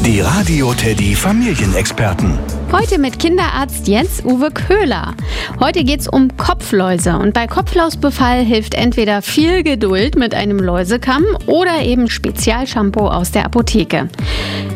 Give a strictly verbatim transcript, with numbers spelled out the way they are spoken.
Die Radio Teddy Familienexperten. Heute mit Kinderarzt Jens-Uwe Köhler. Heute geht's um Kopfläuse und bei Kopflausbefall hilft entweder viel Geduld mit einem Läusekamm oder eben Spezialshampoo aus der Apotheke.